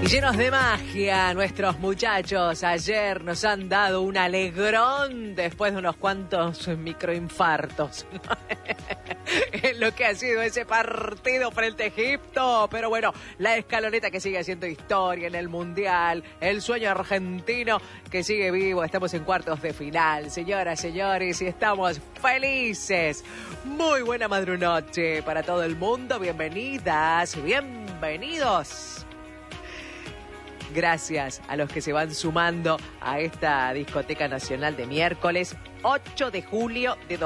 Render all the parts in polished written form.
Llenos de magia, nuestros muchachos ayer nos han dado un alegrón después de unos cuantos microinfartos. En lo que ha sido ese partido frente a Egipto. Pero bueno, la escaloneta que sigue haciendo historia en el Mundial, el sueño argentino que sigue vivo. Estamos en cuartos de final, señoras, señores, y estamos felices. Muy buena madrunoche para todo el mundo. Bienvenidas, bienvenidos. Gracias a los que se van sumando a esta discoteca nacional de miércoles 8 de julio de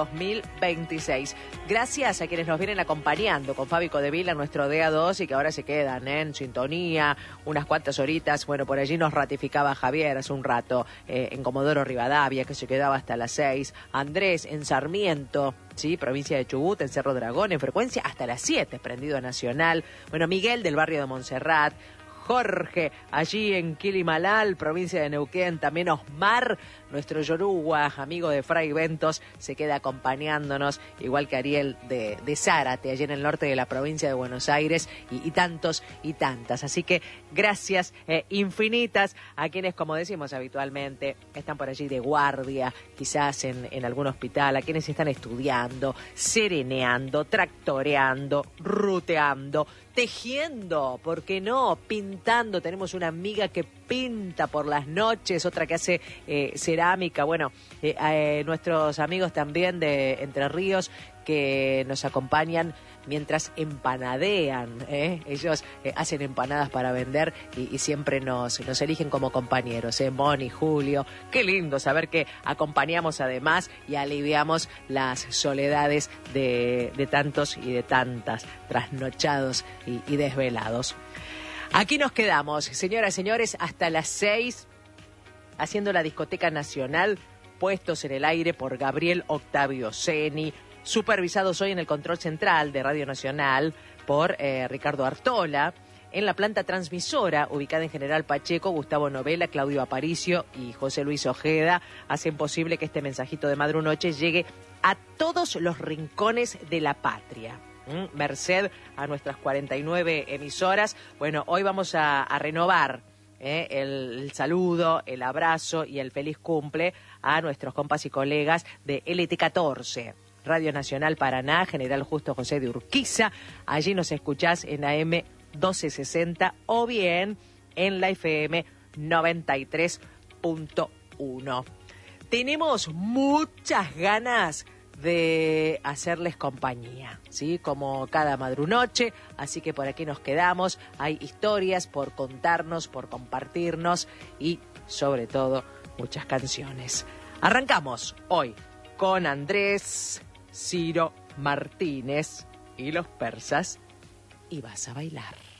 2026. Gracias a quienes nos vienen acompañando con Fabi Codevila, nuestro DA2, y que ahora se quedan en sintonía unas cuantas horitas. Bueno, por allí nos ratificaba Javier hace un rato en Comodoro Rivadavia, que se quedaba hasta las 6. Andrés en Sarmiento, sí, provincia de Chubut, en Cerro Dragón, en frecuencia hasta las 7, prendido nacional. Bueno, Miguel del barrio de Montserrat. Jorge, allí en Quilimalal, provincia de Neuquén, también Osmar, nuestro yoruba, amigo de Fray Ventos, se queda acompañándonos, igual que Ariel de Zárate, allí en el norte de la provincia de Buenos Aires, y tantos y tantas. Así que gracias infinitas a quienes, como decimos habitualmente, están por allí de guardia, quizás en algún hospital, a quienes están estudiando, sereneando, tractoreando, ruteando, tejiendo, ¿por qué no? Pintando. Tenemos una amiga que pinta por las noches, otra que hace cerámica. Bueno, nuestros amigos también de Entre Ríos que nos acompañan mientras empanadean. Ellos hacen empanadas para vender y siempre nos eligen como compañeros. Moni, Julio, qué lindo saber que acompañamos además y aliviamos las soledades de tantos y de tantas trasnochados y desvelados. Aquí nos quedamos, señoras y señores, hasta las 6, haciendo la discoteca nacional, puestos en el aire por Gabriel Octavio Ceni, supervisados hoy en el control central de Radio Nacional por Ricardo Artola, en la planta transmisora, ubicada en General Pacheco, Gustavo Novela, Claudio Aparicio y José Luis Ojeda, hacen posible que este mensajito de Madrunoche llegue a todos los rincones de la patria. Merced a nuestras 49 emisoras. Bueno, hoy vamos a renovar el saludo, el abrazo y el feliz cumple a nuestros compas y colegas de LT14. Radio Nacional Paraná, General Justo José de Urquiza. Allí nos escuchás en AM 1260 o bien en la FM 93.1. Tenemos muchas ganas de hacerles compañía, ¿sí? Como cada madrunoche, así que por aquí nos quedamos. Hay historias por contarnos, por compartirnos y, sobre todo, muchas canciones. Arrancamos hoy con Andrés Ciro Martínez y los persas, y vas a bailar.